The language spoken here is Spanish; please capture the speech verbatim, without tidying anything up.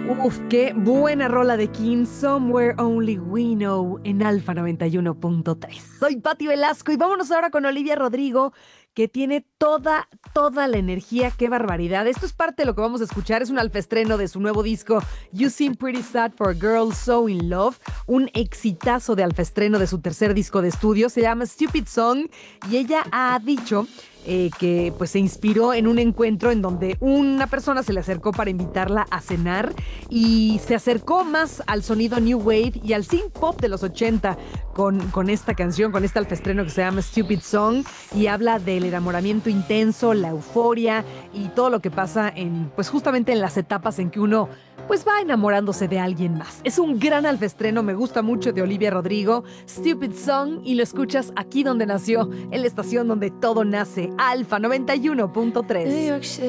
Uf, qué buena rola de King, Somewhere Only We Know en Alfa noventa y uno punto tres. Soy Pati Velasco y vámonos ahora con Olivia Rodrigo, que tiene toda, toda la energía. Qué barbaridad. Esto es parte de lo que vamos a escuchar. Es un alfaestreno de su nuevo disco You Seem Pretty Sad for a Girl So In Love, un exitazo de alfaestreno de su tercer disco de estudio. Se llama Stupid Song y ella ha dicho eh, que pues se inspiró en un encuentro en donde una persona se le acercó para invitarla a cenar y se acercó más al sonido New Wave y al synth pop de los ochenta con, con esta canción, con este alfaestreno que se llama Stupid Song, y habla del enamoramiento intenso, la euforia y todo lo que pasa en, pues justamente en las etapas en que uno pues va enamorándose de alguien más. Es un gran alfaestreno, me gusta mucho, de Olivia Rodrigo, Stupid Song, y lo escuchas aquí donde nació, en la estación donde todo nace, Alfa noventa y uno punto tres.